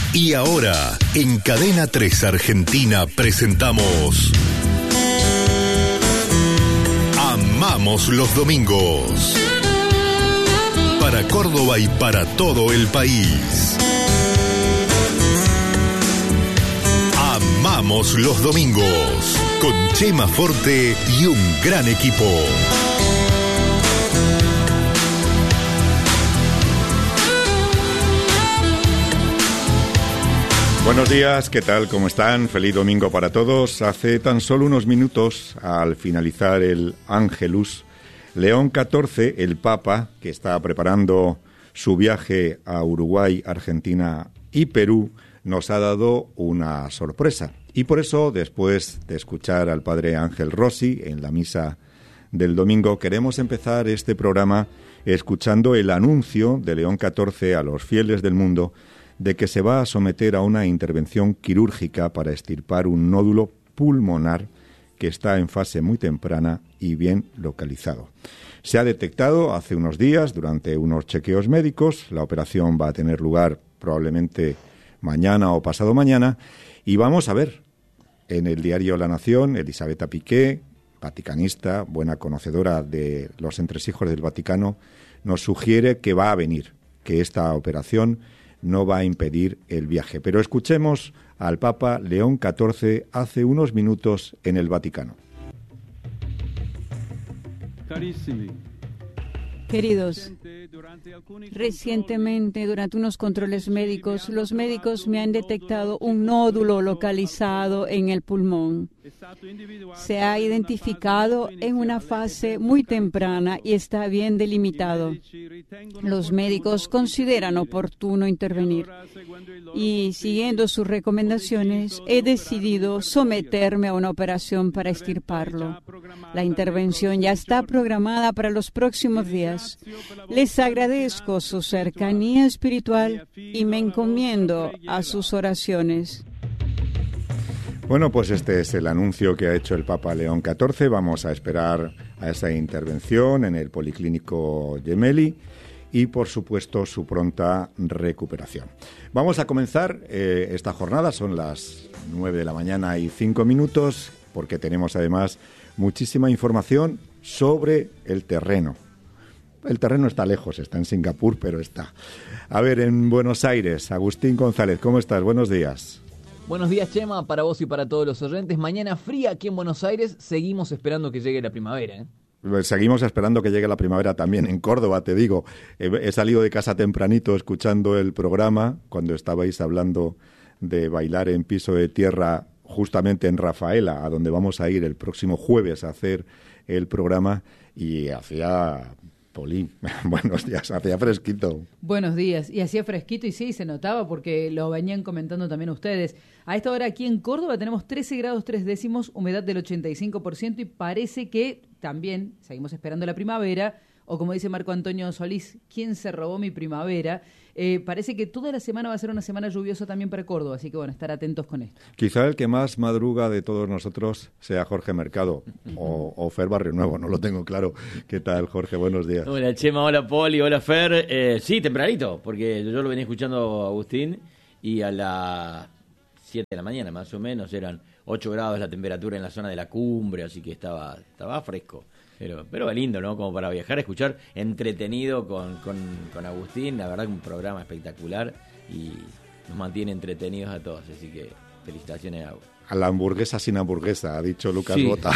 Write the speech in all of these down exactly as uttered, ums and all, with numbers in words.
Y ahora, en Cadena tres Argentina presentamos Amamos los Domingos. Para Córdoba y para todo el país. Amamos los Domingos. Con Chema Forte y un gran equipo. Buenos días, ¿qué tal? ¿Cómo están? Feliz domingo para todos. Hace tan solo unos minutos, al finalizar el Ángelus, León catorce, el Papa, que está preparando su viaje a Uruguay, Argentina y Perú, nos ha dado una sorpresa. Y por eso, después de escuchar al padre Ángel Rossi en la misa del domingo, queremos empezar este programa escuchando el anuncio de León catorce a los fieles del mundo de que se va a someter a una intervención quirúrgica para extirpar un nódulo pulmonar que está en fase muy temprana y bien localizado. Se ha detectado hace unos días durante unos chequeos médicos. La operación va a tener lugar probablemente mañana o pasado mañana. Y vamos a ver, en el diario La Nación, Elisabetta Piqué, vaticanista, buena conocedora de los entresijos del Vaticano, nos sugiere que va a venir, que esta operación no va a impedir el viaje. Pero escuchemos al Papa León catorce hace unos minutos en el Vaticano. Queridos, recientemente durante unos controles médicos, los médicos me han detectado un nódulo localizado en el pulmón. Se ha identificado en una fase muy temprana y está bien delimitado. Los médicos consideran oportuno intervenir y, siguiendo sus recomendaciones, he decidido someterme a una operación para extirparlo. La intervención ya está programada para los próximos días. Les agradezco su cercanía espiritual y me encomiendo a sus oraciones. Bueno, pues este es el anuncio que ha hecho el Papa León catorce. Vamos a esperar a esa intervención en el Policlínico Gemelli y, por supuesto, su pronta recuperación. Vamos a comenzar eh, esta jornada. Son las nueve de la mañana y cinco minutos, porque tenemos además muchísima información sobre el terreno. El terreno está lejos, está en Singapur, pero está. A ver, en Buenos Aires, Agustín González, ¿cómo estás? Buenos días. Buenos días, Chema, para vos y para todos los oyentes. Mañana fría aquí en Buenos Aires, seguimos esperando que llegue la primavera, ¿eh? Seguimos esperando que llegue la primavera también en Córdoba, te digo. He, he salido de casa tempranito escuchando el programa cuando estabais hablando de bailar en piso de tierra justamente en Rafaela, a donde vamos a ir el próximo jueves a hacer el programa, y hacía... Poli, buenos días, hacía fresquito. Buenos días, y hacía fresquito y sí, se notaba porque lo venían comentando también ustedes. A esta hora aquí en Córdoba tenemos trece grados tres décimos, humedad del ochenta y cinco por ciento y parece que también seguimos esperando la primavera, o como dice Marco Antonio Solís, ¿quién se robó mi primavera? Eh, parece que toda la semana va a ser una semana lluviosa también para Córdoba, así que bueno, estar atentos con esto. Quizá el que más madruga de todos nosotros sea Jorge Mercado o, o Fer Barrio Nuevo, no lo tengo claro. ¿Qué tal, Jorge? Buenos días. Hola, Chema, hola, Poli, hola, Fer. Eh, sí, tempranito, porque yo lo venía escuchando a Agustín y a las siete de la mañana más o menos eran ocho grados la temperatura en la zona de la cumbre, así que estaba, estaba fresco. Pero, pero lindo, ¿no? Como para viajar, escuchar, entretenido con, con, con Agustín. La verdad que un programa espectacular y nos mantiene entretenidos a todos. Así que felicitaciones a Agustín. A la hamburguesa sin hamburguesa, ha dicho Lucas sí. Bota.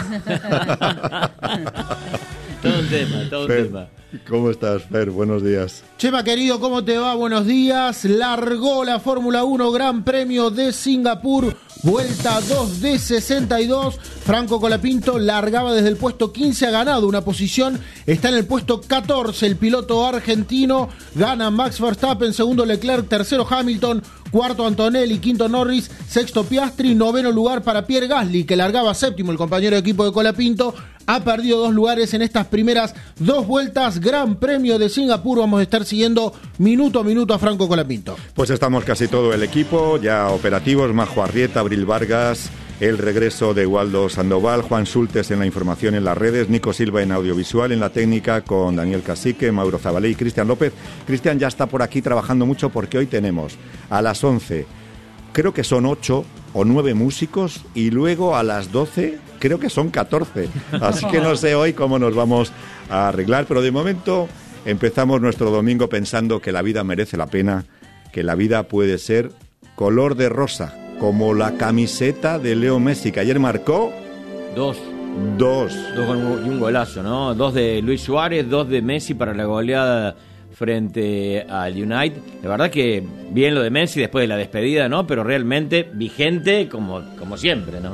Todo un tema, todo Fer, un tema. ¿Cómo estás, Fer? Buenos días. Chema, querido, ¿cómo te va? Buenos días. Largó la Fórmula uno Gran Premio de Singapur, vuelta dos de sesenta y dos. Franco Colapinto largaba desde el puesto quince, ha ganado una posición, está en el puesto catorce el piloto argentino, gana Max Verstappen, segundo Leclerc, tercero Hamilton, cuarto Antonelli, quinto Norris, sexto Piastri, noveno lugar para Pierre Gasly, que largaba séptimo, el compañero de equipo de Colapinto, ha perdido dos lugares en estas primeras dos vueltas. Gran Premio de Singapur, vamos a estar siguiendo minuto a minuto a Franco Colapinto. Pues estamos casi todo el equipo ya operativos, Majo Arrieta, Abril Vargas, el regreso de Waldo Sandoval, Juan Sultes en la información en las redes, Nico Silva en audiovisual, en la técnica con Daniel Cacique, Mauro Zabalé y Cristian López. Cristian ya está por aquí trabajando mucho porque hoy tenemos a las once creo que son ocho o nueve músicos y luego a las doce creo que son catorce. Así que no sé hoy cómo nos vamos a arreglar, pero de momento empezamos nuestro domingo pensando que la vida merece la pena, que la vida puede ser color de rosa, como la camiseta de Leo Messi, que ayer marcó Dos. dos. Dos con un, y un golazo, ¿no? Dos de Luis Suárez, dos de Messi para la goleada frente al United. La verdad que bien lo de Messi después de la despedida, ¿no? Pero realmente vigente como, como siempre, ¿no?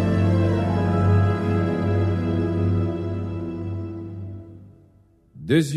Des